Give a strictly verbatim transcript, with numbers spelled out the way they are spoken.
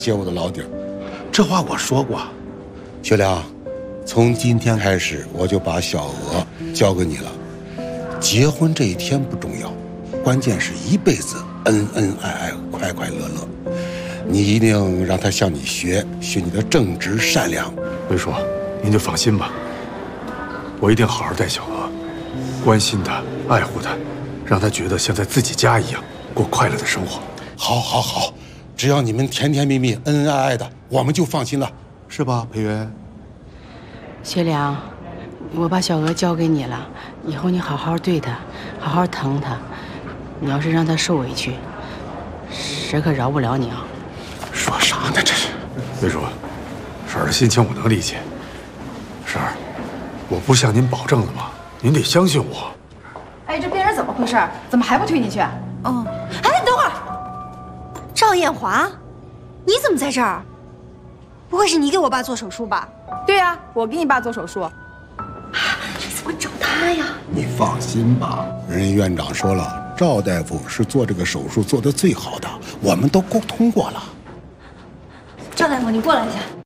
揭我的老底儿。 这话我说过。 学良，从今天开始我就把小娥交给你了。结婚这一天不重要，关键是一辈子恩恩爱爱、快快乐乐。你一定让她向你学，学你的正直善良。 魏叔，您就放心吧，我一定好好待小娥，关心她，爱护她，让她觉得像在自己家一样过快乐的生活。 好，好，好，只要你们甜甜蜜蜜、恩恩爱爱的，我们就放心了，是吧，裴元？ 学良，我把小娥交给你了，以后你好好对她，好好疼她。你要是让她受委屈，婶可饶不了你啊！ 说啥呢？这是。 魏叔，婶儿的心情我能理解。婶儿，我不向您保证了吗？您得相信我。 哎，这病人怎么回事？怎么还不推进去？ 哦，哎，等会儿，赵艳华，你怎么在这儿？不会是你给我爸做手术吧？ 对呀、啊，我给你爸做手术。 这怎么找他呀？ 你放心吧，人家院长说了，赵大夫是做这个手术做得最好的，我们都沟通过了。 赵大夫，你过来一下。